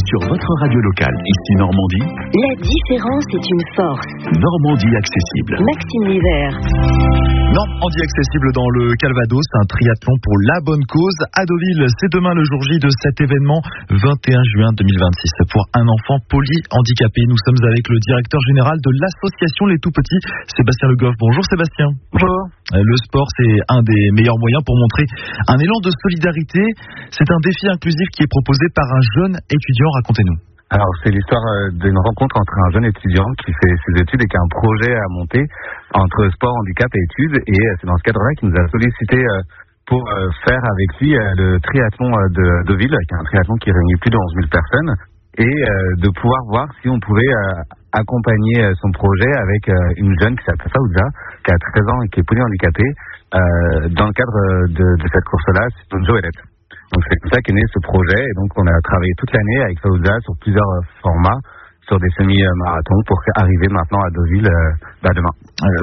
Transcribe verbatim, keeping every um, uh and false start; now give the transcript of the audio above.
sur votre radio locale. Ici Normandie. La différence est une force. Normandie accessible. Maxime Liver. Normandie accessible dans le Calvados, un triathlon pour la bonne cause. À Deauville, c'est demain le jour J de cet événement, vingt et un juin deux mille vingt-six. Pour un enfant polyhandicapé, nous sommes avec le directeur général de l'association Les Tout Petits, Sébastien Le Goff. Bonjour Sébastien. Bonjour. Le sport, c'est un des meilleurs moyens pour montrer un élan de solidarité. C'est un défi inclusif qui est proposé par un jeune étudiant. Racontez-nous. Alors, c'est l'histoire d'une rencontre entre un jeune étudiant qui fait ses études et qui a un projet à monter entre sport, handicap et études. Et c'est dans ce cadre-là qu'il nous a sollicité pour faire avec lui le triathlon de Deauville, qui est un triathlon qui réunit plus de onze mille personnes, et de pouvoir voir si on pouvait accompagner son projet avec une jeune qui s'appelle Faouza, qui a treize ans et qui est polyhandicapée, dans le cadre de, de cette course-là, c'est une Joëlette. Donc c'est comme ça qu'est né ce projet, et donc on a travaillé toute l'année avec Faouza sur plusieurs formats, sur des semi-marathons pour arriver maintenant à Deauville euh, bah demain.